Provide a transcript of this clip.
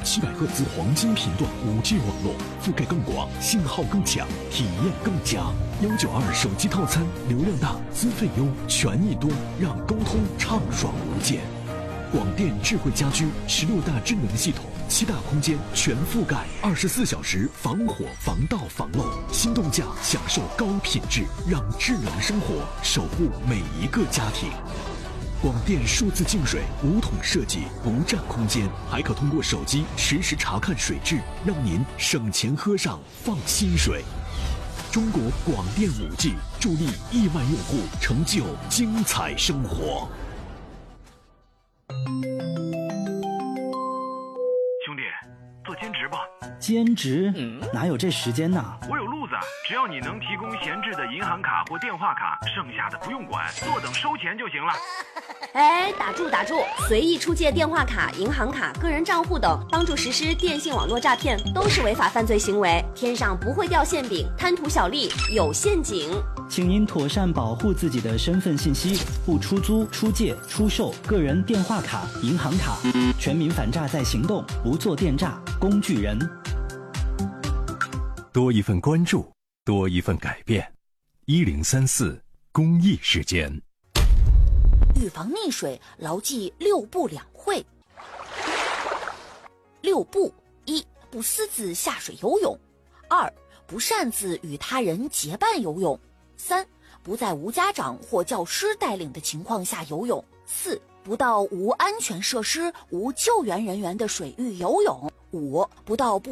700赫兹黄金频段 5G 网络，覆盖更广，信号更强，体验更佳。192手机套餐，流量大，资费优，权益多，让沟通畅爽无间。广电智慧家居16大智能系统，7大空间全覆盖，24小时防火、防盗、防漏。心动价享受高品质，让智能生活守护每一个家庭。广电数字净水无桶设计，不占空间，还可通过手机实时查看水质，让您省钱喝上放心水。中国广电5G助力亿万用户成就精彩生活。 兄弟，做兼职吧。 兼职？哪有这时间呢？ 我有路子，只要你能提供闲置的银行卡或电话卡，剩下的不用管，坐等收钱就行了。 哎，打住！随意出借电话卡、银行卡、个人账户等，帮助实施电信网络诈骗，都是违法犯罪行为。天上不会掉馅饼，贪图小利有陷阱。 请您妥善保护自己的身份信息，不出租、出借、出售个人电话卡、银行卡。全民反诈在行动，不做电诈工具人。 多一份关注，多一份改变。1034公益时间。 预防溺水，牢记6不2会。6不：1. 不私自下水游泳；2. 不擅自与他人结伴游泳；3. 不在无家长或教师带领的情况下游泳；4. 不到无安全设施、无救援人员的水域游泳；5. 不到不